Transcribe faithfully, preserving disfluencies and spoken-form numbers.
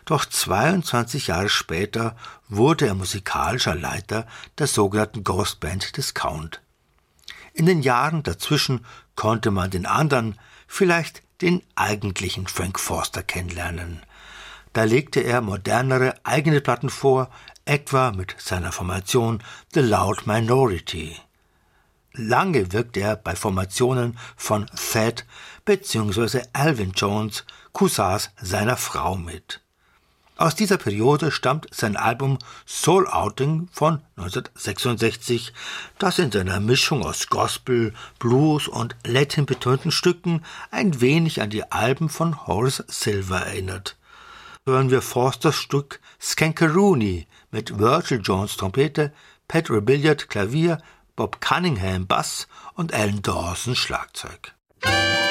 Doch zweiundzwanzig Jahre später wurde er musikalischer Leiter der sogenannten Ghost Band Discount. In den Jahren dazwischen konnte man den anderen, vielleicht den eigentlichen Frank Forster kennenlernen. Da legte er modernere eigene Platten vor, etwa mit seiner Formation The Loud Minority. Lange wirkte er bei Formationen von Thad bzw. Alvin Jones, Cousins seiner Frau, mit. Aus dieser Periode stammt sein Album Soul Outing von neunzehnhundertsechsundsechzig, das in seiner Mischung aus Gospel, Blues und Latin betonten Stücken ein wenig an die Alben von Horace Silver erinnert. Hören wir Forsters Stück Skankaroonie mit Virgil Jones Trompete, Pat Rebilliard Klavier, Bob Cunningham Bass und Alan Dawson Schlagzeug.